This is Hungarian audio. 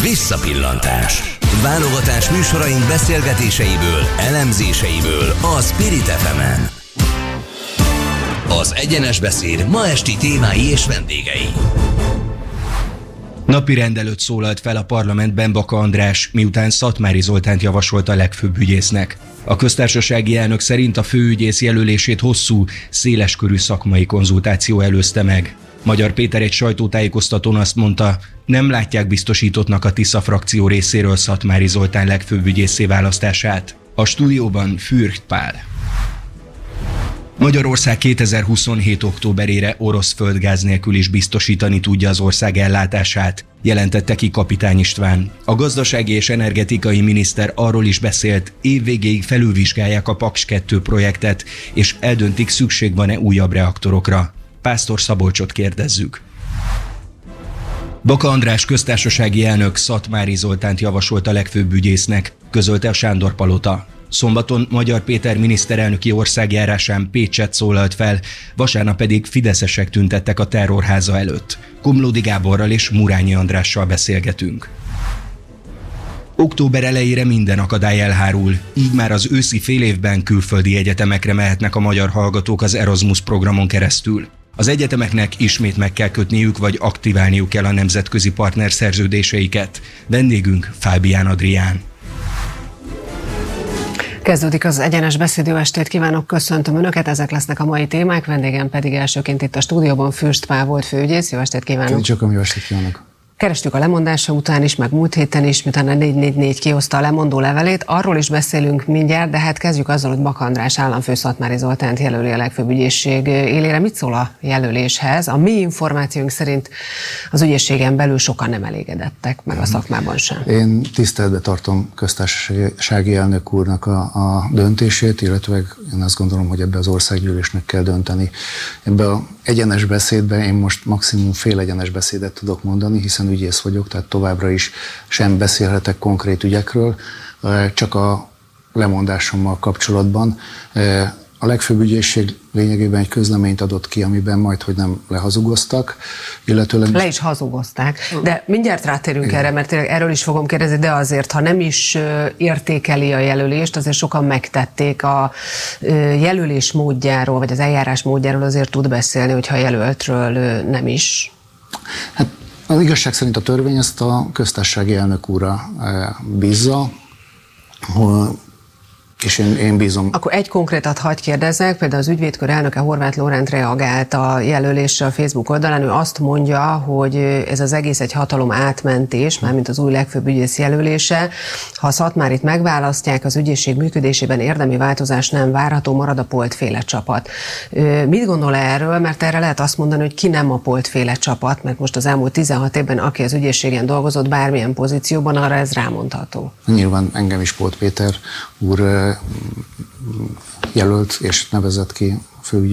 Visszapillantás. Válogatás műsoraink beszélgetéseiből, elemzéseiből a Spirit FM-en. Az Egyenes Beszéd ma esti témái és vendégei. Napirend előtt szólalt fel a parlamentben Baka András, miután Szatmári Zoltánt javasolta a legfőbb ügyésznek. A köztársasági elnök szerint a főügyész jelölését hosszú, széleskörű szakmai konzultáció előzte meg. Magyar Péter egy sajtótájékoztatón azt mondta, nem látják biztosítottnak a Tisza frakció részéről Szatmári Zoltán legfőbb ügyészé választását. A stúdióban Fürst Pál. Magyarország 2027. októberére orosz földgáz nélkül is biztosítani tudja az ország ellátását, jelentette ki Kapitány István. A gazdasági és energetikai miniszter arról is beszélt, évvégéig felülvizsgálják a Paks 2 projektet, és eldöntik, szükség van-e újabb reaktorokra. Pásztor Szabolcsot kérdezzük. Baka András köztársasági elnök Szatmári Zoltánt javasolt a legfőbb ügyésznek, közölte a Sándor-palota. Szombaton Magyar Péter miniszterelnöki országjárásán Pécset szólalt fel, vasárnap pedig fideszesek tüntettek a terrorháza előtt. Komlódi Gáborral és Murányi Andrással beszélgetünk. Október elejére minden akadály elhárul, így már az őszi félévben külföldi egyetemekre mehetnek a magyar hallgatók az Erasmus programon keresztül. Az egyetemeknek ismét meg kell kötniük, vagy aktiválniuk kell a nemzetközi partnerszerződéseiket. Vendégünk Fábián Adrián. Kezdődik az Egyenes Beszéd, jó estét kívánok, köszöntöm Önöket, ezek lesznek a mai témák, vendégem pedig elsőként itt a stúdióban Fürst Pál volt főügyész, jó estét kívánok. Csak jó estét kívánok. Kerestük a lemondása után is, meg múlt héten is, miután a 444 kihozta a lemondó levelét, arról is beszélünk mindjárt, de hát kezdjük azzal, hogy Baka András államfő Szatmári Zoltánt jelöli a legfőbb ügyészség élére. Mit szól a jelöléshez? A mi információink szerint az ügyészségen belül sokan nem elégedettek, meg a szakmában sem. Én tiszteletbe tartom köztársasági elnök úrnak a döntését, illetve én azt gondolom, hogy ebbe az országgyűlésnek kell dönteni. Ebbe az egyenes beszédben én most maximum fél egyenes beszédet tudok mondani, hiszen ügyész vagyok, tehát továbbra is sem beszélhetek konkrét ügyekről, csak a lemondásommal kapcsolatban. A legfőbb ügyészség lényegében egy közleményt adott ki, amiben majdhogy nem lehazugoztak, illetőleg... Le is hazugozták, de mindjárt rátérünk erre, mert erről is fogom kérdezni, de azért, ha nem is értékeli a jelölést, azért sokan megtették a jelölés módjáról, vagy az eljárás módjáról azért tud beszélni, hogyha a jelöltről nem is. Hát az igazság szerint a törvény ezt a köztársasági elnök úrra bízza, és én bízom. Akkor egy konkrétat hadd kérdezzek, például az ügyvédkör elnöke Horváth Lóránt reagált a jelölésre a Facebook oldalán, ő azt mondja, hogy ez az egész egy hatalom átmentés, mármint az új legfőbb ügyész jelölése. Ha a Szatmárit megválasztják, az ügyészség működésében érdemi változás nem várható, marad a Polt-féle csapat. Mit gondol erről? Mert erre lehet azt mondani, hogy ki nem a Polt-féle csapat, mert most az elmúlt 16 évben, aki az ügyészségen dolgozott bármilyen pozícióban, arra ez rámondható. Nyilván engem is Polt Péter úr jelölt és nevezett ki főügyészként.